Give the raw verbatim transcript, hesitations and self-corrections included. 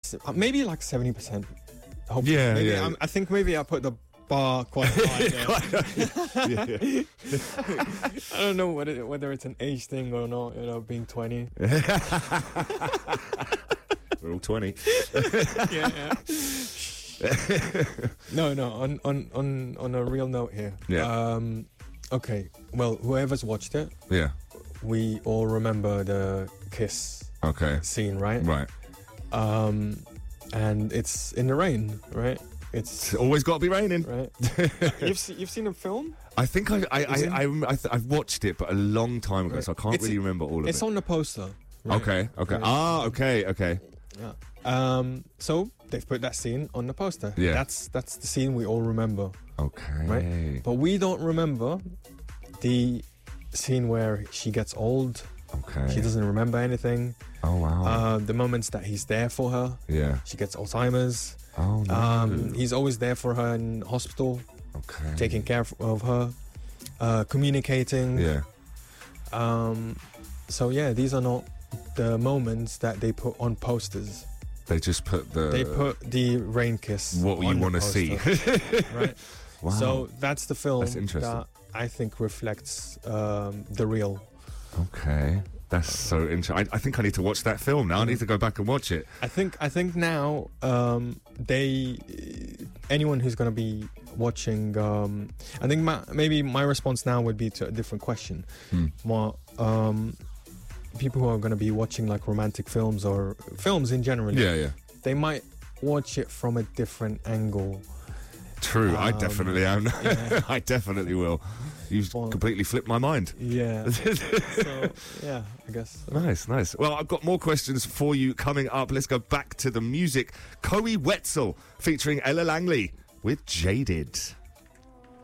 s- maybe like seventy percent. Hopefully. Yeah, maybe yeah. I'm, I think maybe I put the bar quite high there. yeah, yeah. I don't know whether whether it's an age thing or not. You know, being twenty. We're all twenty. yeah, yeah. no, no. On, on on on a real note here. Yeah. Um, okay. Well, whoever's watched it, Yeah. we all remember the kiss Okay. scene, right? Right. Um, and it's in the rain, right? It's It's always got to be raining. right. you've se- you've seen a film? I think I I I, Is it? I, I th- I've watched it, but a long time ago, Right. so I can't It's- really remember all of It's it. on the poster. Right? Okay. Okay. Right. Ah. Okay. Okay. Yeah. Um, so they've put that scene on the poster. Yeah. That's that's the scene we all remember, Okay. right? But we don't remember the scene where she gets old. Okay. She doesn't remember anything. Oh wow. Uh, the moments that he's there for her. yeah. She gets Alzheimer's. Oh no. Um, he's always there for her in hospital, okay. taking care of her, uh, communicating. Yeah. Um, so yeah, these are not the moments that they put on posters. They just put the. They put the rain kiss. what you on the want to see. poster, right? Wow. So that's the film That's interesting. that I think reflects um, the real. Okay. That's so interesting. I, I think I need to watch that film now. I need to go back and watch it. I think I think now um, they anyone who's going to be watching. Um, I think my, maybe my response now would be to a different question. Hmm. More um, people who are going to be watching like romantic films or films in general. Yeah. Yeah. They might watch it from a different angle. True. I Um, definitely am. yeah. I definitely will. You Well- completely flipped my mind. Yeah. so yeah, I guess. Nice, nice. Well, I've got more questions for you coming up. Let's go back to the music. Coe Wetzel featuring Ella Langley with Jaded.